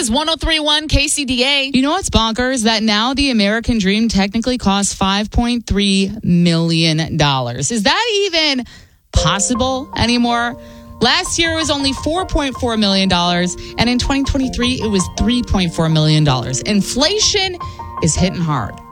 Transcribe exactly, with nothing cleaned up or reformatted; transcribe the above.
is one oh three point one K C D A. You know what's bonkers? That now the American dream technically costs five point three million dollars. Is that even possible anymore? Last year it was only four point four million dollars, and in twenty twenty-three it was three point four million dollars. Inflation is hitting hard.